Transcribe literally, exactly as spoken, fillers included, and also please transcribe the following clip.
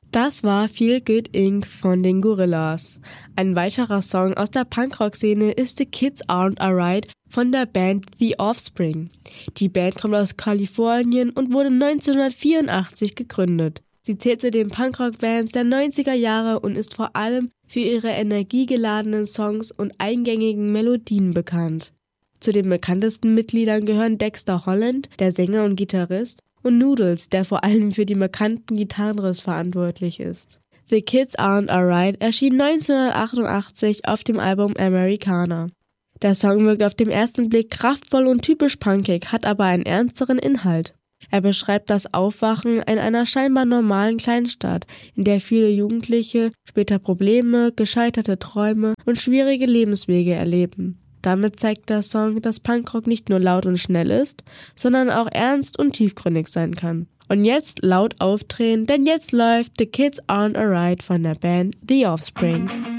Das war Feel Good Incorporated von den Gorillaz. Ein weiterer Song aus der Punkrock-Szene ist The Kids Aren't Alright von der Band The Offspring. Die Band kommt aus Kalifornien und wurde neunzehnhundertvierundachtzig gegründet. Sie zählt zu den Punkrock-Bands der neunziger Jahre und ist vor allem für ihre energiegeladenen Songs und eingängigen Melodien bekannt. Zu den bekanntesten Mitgliedern gehören Dexter Holland, der Sänger und Gitarrist, und Noodles, der vor allem für die markanten Gitarrenriffs verantwortlich ist. The Kids Aren't Alright erschien neunzehnhundertachtundachtzig auf dem Album Americana. Der Song wirkt auf den ersten Blick kraftvoll und typisch punkig, hat aber einen ernsteren Inhalt. Er beschreibt das Aufwachen in einer scheinbar normalen Kleinstadt, in der viele Jugendliche später Probleme, gescheiterte Träume und schwierige Lebenswege erleben. Damit zeigt der Song, dass Punkrock nicht nur laut und schnell ist, sondern auch ernst und tiefgründig sein kann. Und jetzt laut aufdrehen, denn jetzt läuft The Kids Aren't Alright von der Band The Offspring.